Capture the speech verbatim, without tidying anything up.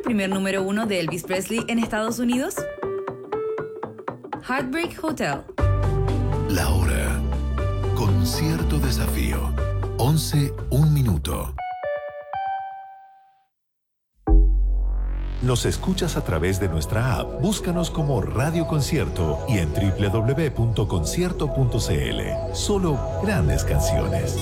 primer número uno de Elvis Presley en Estados Unidos? Heartbreak Hotel. La hora. Concierto Desafío. once, un minuto. Nos escuchas a través de nuestra app. Búscanos como Radio Concierto y en doble u doble u doble u punto concierto punto c l. Solo grandes canciones.